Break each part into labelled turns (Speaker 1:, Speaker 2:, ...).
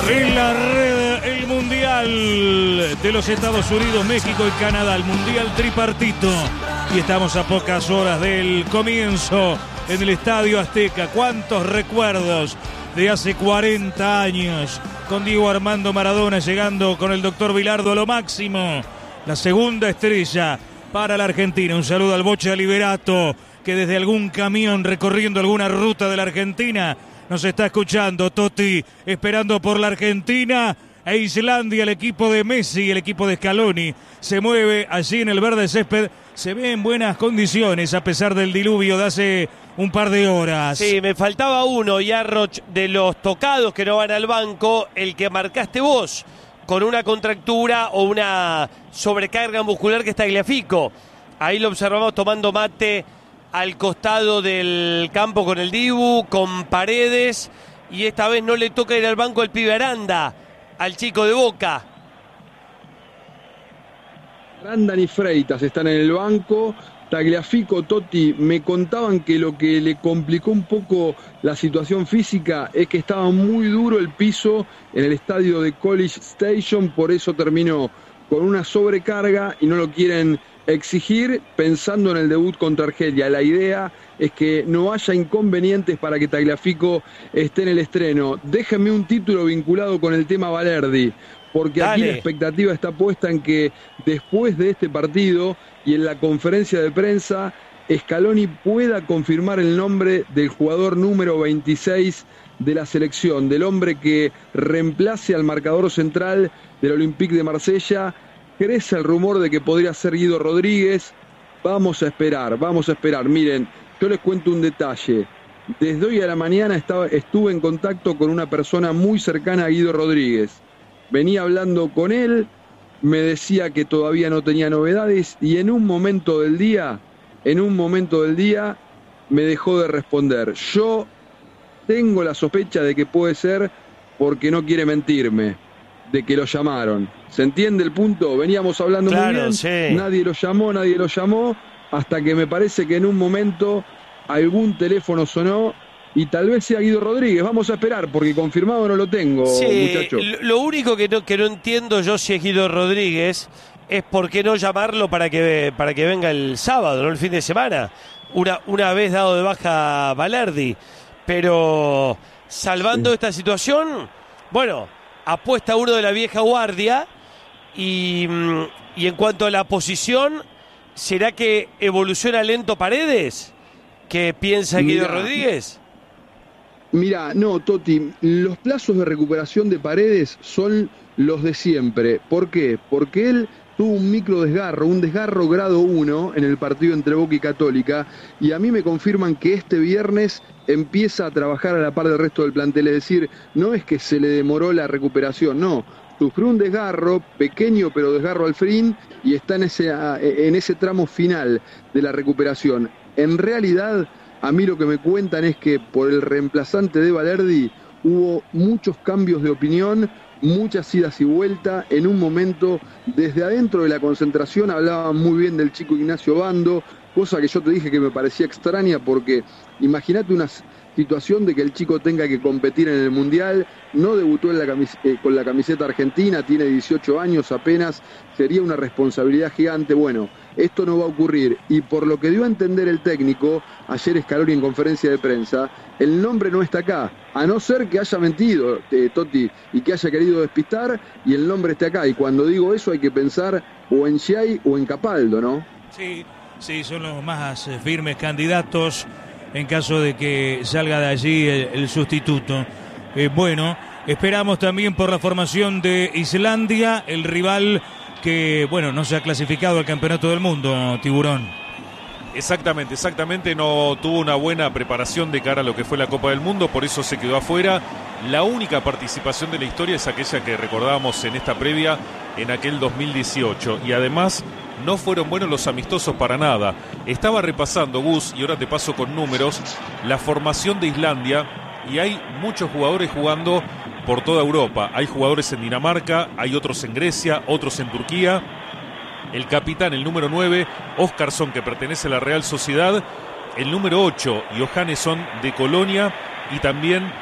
Speaker 1: En la red, el Mundial de los Estados Unidos, México y Canadá, el Mundial tripartito. Y estamos a pocas horas del comienzo en el Estadio Azteca. ¿Cuántos recuerdos de hace 40 años? Con Diego Armando Maradona llegando con el doctor Bilardo a lo máximo. La segunda estrella para la Argentina. Un saludo al Bocha Liberato, que desde algún camión recorriendo alguna ruta de la Argentina nos está escuchando. Totti esperando por la Argentina e Islandia, el equipo de Messi, el equipo de Scaloni, se mueve allí en el verde césped. Se ve en buenas condiciones a pesar del diluvio de hace un par de horas.
Speaker 2: Sí, me faltaba uno, Yarroch, de los tocados que no van al banco, el que marcaste vos, con una contractura o una sobrecarga muscular, que está Tagliafico. Ahí lo observamos tomando mate al costado del campo con el Dibu, con Paredes, y esta vez no le toca ir al banco el pibe Aranda, al chico de Boca.
Speaker 3: Aranda y Freitas están en el banco. Tagliafico, Totti, me contaban que lo que le complicó un poco la situación física es que estaba muy duro el piso en el estadio de College Station, por eso terminó con una sobrecarga y no lo quieren exigir pensando en el debut contra Argelia. La idea es que no haya inconvenientes para que Tagliafico esté en el estreno. Déjenme un título vinculado con el tema Balerdi, porque aquí la expectativa está puesta en que después de este partido y en la conferencia de prensa, Scaloni pueda confirmar el nombre del jugador número 26 de la selección, del hombre que reemplace al marcador central del Olympique de Marsella. Crece el rumor de que podría ser Guido Rodríguez. Vamos a esperar. Miren, yo les cuento un detalle. Desde hoy a la mañana estuve en contacto con una persona muy cercana a Guido Rodríguez. Venía hablando con él, me decía que todavía no tenía novedades y en un momento del día me dejó de responder. Yo tengo la sospecha de que puede ser porque no quiere mentirme, de que lo llamaron. ¿Se entiende el punto? Veníamos hablando muy bien, sí. Nadie lo llamó, hasta que me parece que en un momento algún teléfono sonó y tal vez sea Guido Rodríguez. Vamos a esperar, porque confirmado no lo tengo, muchachos.
Speaker 2: Lo único que no entiendo yo, si es Guido Rodríguez, es por qué no llamarlo para que venga el sábado, no el fin de semana, una vez dado de baja Balerdi. Pero salvando esta situación, bueno, apuesta uno de la vieja guardia. Y en cuanto a la posición, ¿será que evoluciona lento Paredes? ¿Qué piensa Guido Rodríguez?
Speaker 3: Mira, no, Totti, los plazos de recuperación de Paredes son los de siempre. ¿Por qué? Porque él tuvo un desgarro grado 1 en el partido entre Boca y Católica, y a mí me confirman que este viernes empieza a trabajar a la par del resto del plantel. Es decir, no es que se le demoró la recuperación, no. Sufrió un desgarro, pequeño pero desgarro al fin, y está en ese tramo final de la recuperación. En realidad, a mí lo que me cuentan es que por el reemplazante de Balerdi hubo muchos cambios de opinión, muchas idas y vueltas. En un momento, desde adentro de la concentración, hablaban muy bien del chico Ignacio Bando, cosa que yo te dije que me parecía extraña, porque imagínate una situación de que el chico tenga que competir en el Mundial, no debutó con la camiseta argentina, tiene 18 años apenas, sería una responsabilidad gigante. Bueno, esto no va a ocurrir, y por lo que dio a entender el técnico ayer Scaloni en conferencia de prensa, el nombre no está acá, a no ser que haya mentido Totti y que haya querido despistar y el nombre esté acá. Y cuando digo eso hay que pensar o en Schiai o en Capaldo, ¿no?
Speaker 1: Sí, son los más firmes candidatos en caso de que salga de allí el sustituto. Bueno, esperamos también por la formación de Islandia, el rival que, bueno, no se ha clasificado al Campeonato del Mundo, Tiburón.
Speaker 4: Exactamente, no tuvo una buena preparación de cara a lo que fue la Copa del Mundo, por eso se quedó afuera. La única participación de la historia es aquella que recordábamos en esta previa, en aquel 2018, y además no fueron buenos los amistosos para nada. Estaba repasando, Gus, y ahora te paso con números, la formación de Islandia, y hay muchos jugadores jugando por toda Europa. Hay jugadores en Dinamarca, hay otros en Grecia, otros en Turquía. El capitán, el número 9, Óskarsson, que pertenece a la Real Sociedad. El número 8, Johannesson, de Colonia. Y también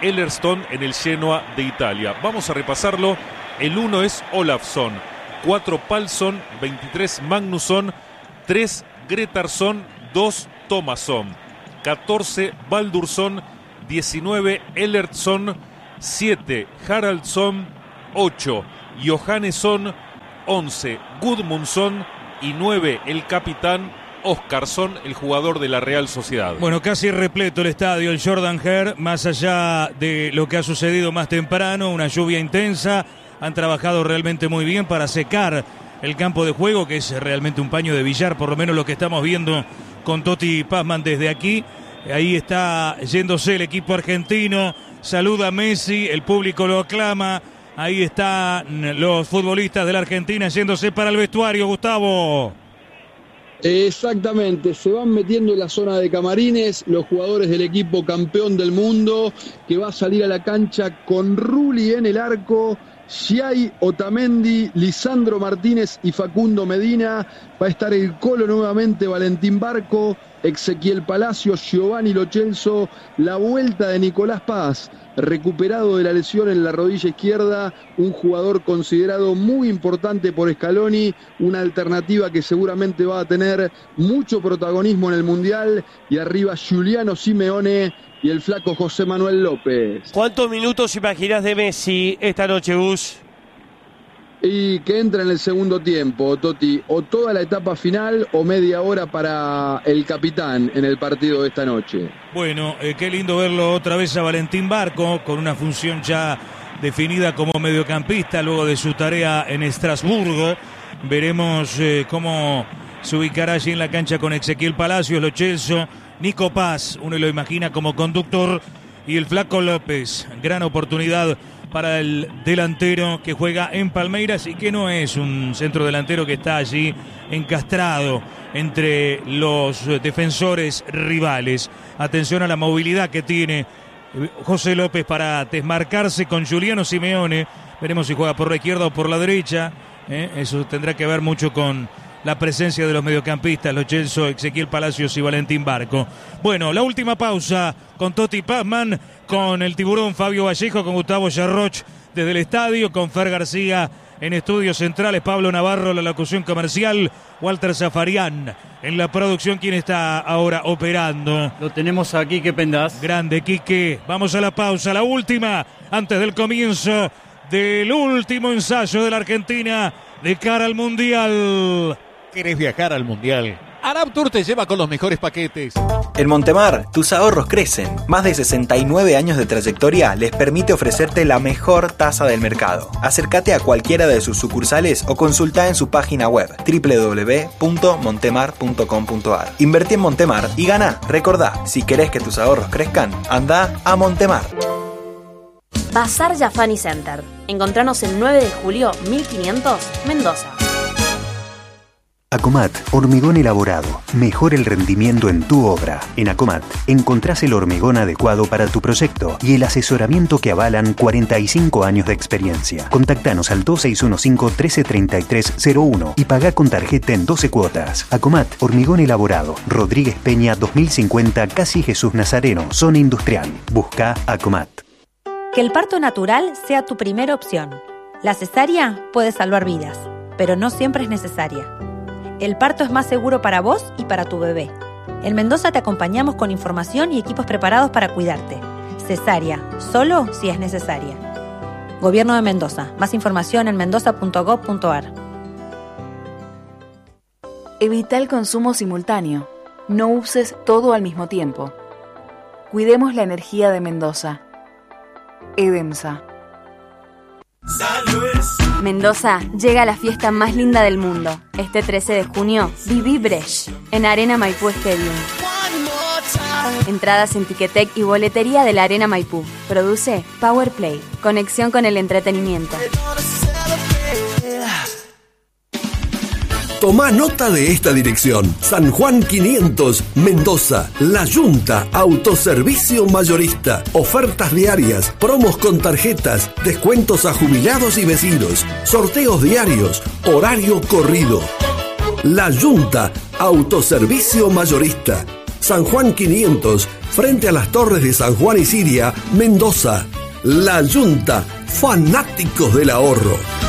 Speaker 4: Ellerstone en el Genoa de Italia. Vamos a repasarlo. El 1 es Olafsson, 4 Palsson, 23 Magnusson, 3 Gretarsson, 2 Thomasson, 14 Baldursson, 19 Ellertsson, 7 Haraldsson, 8 Johannesson, 11 Gudmundsson y 9 el capitán Óskarsson, el jugador de la Real Sociedad.
Speaker 1: Bueno, casi repleto el estadio, el Jordan Hare, más allá de lo que ha sucedido más temprano, una lluvia intensa, han trabajado realmente muy bien para secar el campo de juego, que es realmente un paño de billar, por lo menos lo que estamos viendo con Totti Pazman desde aquí. Ahí está yéndose el equipo argentino, saluda a Messi, el público lo aclama, ahí están los futbolistas de la Argentina yéndose para el vestuario, Gustavo.
Speaker 3: Exactamente, se van metiendo en la zona de camarines los jugadores del equipo campeón del mundo, que va a salir a la cancha con Rulli en el arco, Giai, Otamendi, Lisandro Martínez y Facundo Medina. Va a estar el Colo nuevamente, Valentín Barco, Ezequiel Palacios, Giovanni Lo Celso, la vuelta de Nicolás Paz, recuperado de la lesión en la rodilla izquierda, un jugador considerado muy importante por Scaloni, una alternativa que seguramente va a tener mucho protagonismo en el Mundial, y arriba Giuliano Simeone y el flaco José Manuel López.
Speaker 2: ¿Cuántos minutos imaginás de Messi esta noche, Gus?
Speaker 3: Y que entra en el segundo tiempo, Totti, o toda la etapa final o media hora para el capitán en el partido de esta noche.
Speaker 1: Bueno, qué lindo verlo otra vez a Valentín Barco, con una función ya definida como mediocampista luego de su tarea en Estrasburgo. Veremos cómo se ubicará allí en la cancha con Ezequiel Palacios, Lo Celso, Nico Paz, uno lo imagina como conductor, y el flaco López. Gran oportunidad para el delantero que juega en Palmeiras y que no es un centro delantero que está allí encastrado entre los defensores rivales. Atención a la movilidad que tiene José López para desmarcarse con Giuliano Simeone. Veremos si juega por la izquierda o por la derecha. Eso tendrá que ver mucho con la presencia de los mediocampistas, Lo Celso, Ezequiel Palacios y Valentín Barco. Bueno, la última pausa con Totti Pazman, con el tiburón Fabio Vallejo, con Gustavo Yarroch desde el estadio, con Fer García en estudios centrales, Pablo Navarro, la locución comercial, Walter Zafarian en la producción, quien está ahora operando.
Speaker 5: Lo tenemos aquí, Quique Pendas.
Speaker 1: Grande, Quique. Vamos a la pausa, la última, antes del comienzo del último ensayo de la Argentina de cara al Mundial.
Speaker 6: ¿Querés viajar al Mundial? Arabtour te lleva con los mejores paquetes.
Speaker 7: En Montemar, tus ahorros crecen. Más de 69 años de trayectoria les permite ofrecerte la mejor tasa del mercado. Acércate a cualquiera de sus sucursales o consulta en su página web www.montemar.com.ar. Invertí en Montemar y gana. Recordá, si querés que tus ahorros crezcan, anda a Montemar.
Speaker 8: Bazar Yafani Center. Encontranos el 9 de julio 1500, Mendoza.
Speaker 9: Acomat, hormigón elaborado. Mejora el rendimiento en tu obra. En Acomat encontrás el hormigón adecuado para tu proyecto y el asesoramiento que avalan 45 años de experiencia. Contactanos al 2615-133301 y pagá con tarjeta en 12 cuotas. Acomat, hormigón elaborado. Rodríguez Peña 2050, Casi Jesús Nazareno, zona industrial. Busca Acomat.
Speaker 10: Que el parto natural sea tu primera opción. La cesárea puede salvar vidas, pero no siempre es necesaria. El parto es más seguro para vos y para tu bebé. En Mendoza te acompañamos con información y equipos preparados para cuidarte. Cesárea, solo si es necesaria. Gobierno de Mendoza. Más información en mendoza.gov.ar.
Speaker 11: Evita el consumo simultáneo. No uses todo al mismo tiempo. Cuidemos la energía de Mendoza. Edemsa.
Speaker 12: Mendoza llega a la fiesta más linda del mundo. Este 13 de junio, viví Brecht en Arena Maipú Stadium. Entradas en Ticketek y boletería de la Arena Maipú. Produce Power Play. Conexión con el entretenimiento.
Speaker 13: Tomá nota de esta dirección. San Juan 500, Mendoza. La Yunta, autoservicio mayorista. Ofertas diarias, promos con tarjetas, descuentos a jubilados y vecinos, sorteos diarios, horario corrido. La Yunta, autoservicio mayorista. San Juan 500, frente a las torres de San Juan y Siria, Mendoza. La Yunta, fanáticos del ahorro.